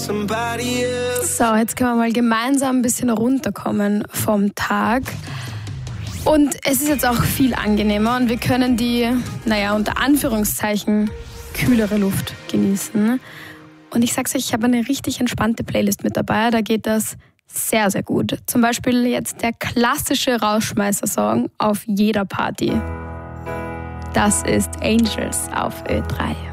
somebody else. So, jetzt können wir mal gemeinsam ein bisschen runterkommen vom Tag. Und es ist jetzt auch viel angenehmer und wir können die, unter Anführungszeichen, kühlere Luft genießen. Und ich sag's euch, ich habe eine richtig entspannte Playlist mit dabei, da geht das sehr, sehr gut. Zum Beispiel jetzt der klassische Rausschmeißer-Song auf jeder Party. Das ist Angels auf Ö3.